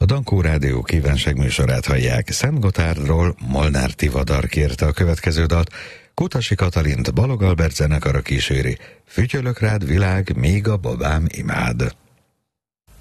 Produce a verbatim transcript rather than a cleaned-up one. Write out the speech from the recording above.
A Dankó Rádió kívánság műsorát hallják. Szent Gotárdról Molnár Tivadar kérte a következő dalt, Kutasi Katalint Balog Albert zenekara kíséri. Fütyölök rád világ, míg a babám imád.